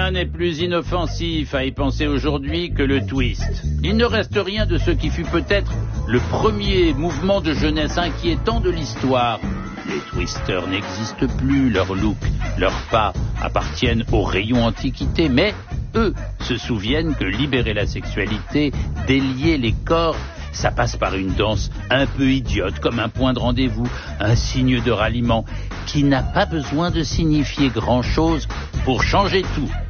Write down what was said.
Rien n'est plus inoffensif à y penser aujourd'hui que le twist. Il ne reste rien de ce qui fut peut-être le premier mouvement de jeunesse inquiétant de l'histoire. Les twisters n'existent plus, leur look, leurs pas appartiennent au rayon antiquité, mais eux se souviennent que libérer la sexualité, délier les corps, ça passe par une danse un peu idiote, comme un point de rendez-vous, un signe de ralliement, qui n'a pas besoin de signifier grand-chose pour changer tout.